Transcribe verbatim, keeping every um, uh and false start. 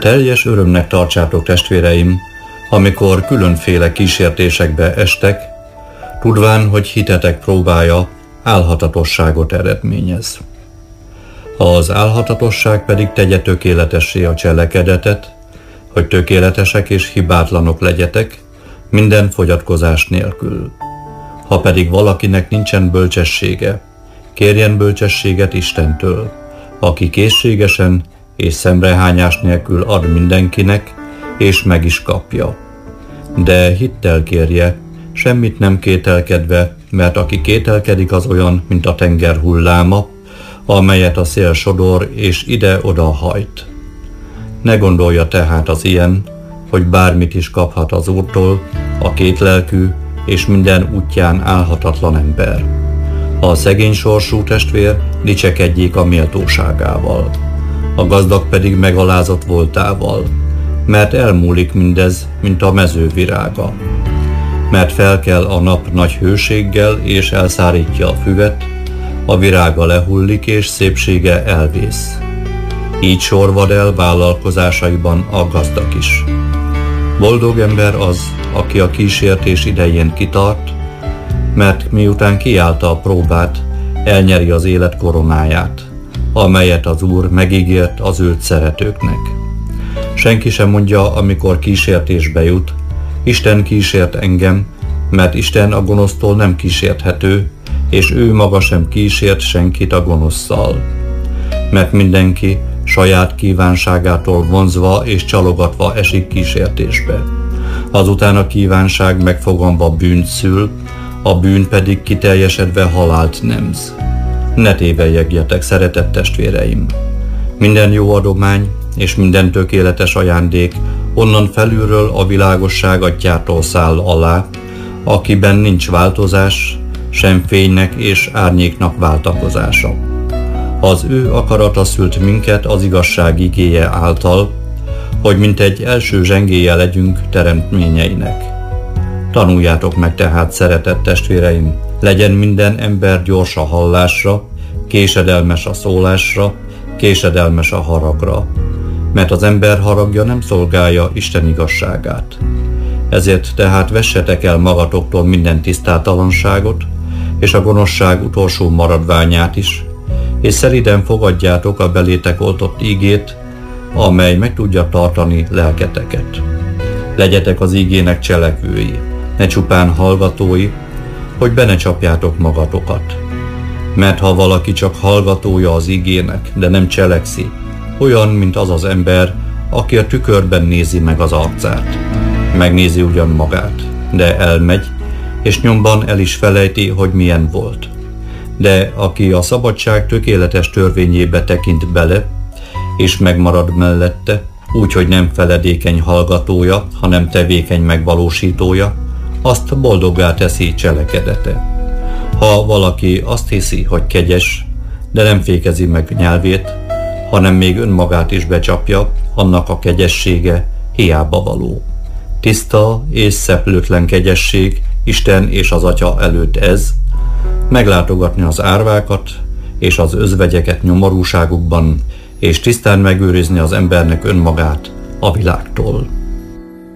Teljes örömnek tartsátok, testvéreim, amikor különféle kísértésekbe estek, tudván, hogy hitetek próbája álhatatosságot eredményez. Az álhatatosság pedig tegye tökéletessé a cselekedetet, hogy tökéletesek és hibátlanok legyetek, minden fogyatkozás nélkül. Ha pedig valakinek nincsen bölcsessége, kérjen bölcsességet Istentől, aki készségesen és szemrehányás nélkül ad mindenkinek, és meg is kapja. De hittel kérje, semmit nem kételkedve, mert aki kételkedik, az olyan, mint a tenger hulláma, amelyet a szél sodor és ide-oda hajt. Ne gondolja tehát az ilyen, hogy bármit is kaphat az Úrtól, a kétlelkű és minden útján állhatatlan ember. A szegény sorsú testvér dicsekedjék a méltóságával, a gazdag pedig megalázott voltával, mert elmúlik mindez, mint a mező virága. Mert felkel a nap nagy hőséggel és elszárítja a füvet, a virága lehullik és szépsége elvész. Így sorvad el vállalkozásaiban a gazdag is. Boldog ember az, aki a kísértés idején kitart, mert miután kiállta a próbát, elnyeri az élet koronáját, amelyet az Úr megígért az őt szeretőknek. Senki sem mondja, amikor kísértésbe jut, Isten kísért engem, mert Isten a gonosztól nem kísérthető, és ő maga sem kísért senkit a gonoszszal. Mert mindenki saját kívánságától vonzva és csalogatva esik kísértésbe. Azután a kívánság megfoganva bűnt szül, a bűn pedig kiteljesedve halált nemz. Ne tévelyegjetek, szeretett testvéreim! Minden jó adomány és minden tökéletes ajándék onnan felülről a világosság atyától száll alá, akiben nincs változás, sem fénynek és árnyéknak váltakozása. Az ő akarata szült minket az igazság igéje által, hogy mint egy első zsengélye legyünk teremtményeinek. Tanuljátok meg tehát, szeretett testvéreim, legyen minden ember gyors a hallásra, késedelmes a szólásra, késedelmes a haragra, mert az ember haragja nem szolgálja Isten igazságát. Ezért tehát vessetek el magatoktól minden tisztátalanságot, és a gonoszság utolsó maradványát is, és szelíden fogadjátok a belétek oltott ígét, amely meg tudja tartani lelketeket. Legyetek az ígének cselekvői, ne csupán hallgatói, hogy be ne csapjátok magatokat. Mert ha valaki csak hallgatója az ígének, de nem cselekszi, olyan, mint az az ember, aki a tükörben nézi meg az arcát. Megnézi ugyan magát, de elmegy, és nyomban el is felejti, hogy milyen volt. De aki a szabadság tökéletes törvényébe tekint bele, és megmarad mellette, úgyhogy nem feledékeny hallgatója, hanem tevékeny megvalósítója, azt boldoggá teszi cselekedete. Ha valaki azt hiszi, hogy kegyes, de nem fékezi meg nyelvét, hanem még önmagát is becsapja, annak a kegyessége hiába való. Tiszta és szeplőtlen kegyesség Isten és az Atya előtt ez, meglátogatni az árvákat és az özvegyeket nyomorúságukban, és tisztán megőrizni az embernek önmagát a világtól.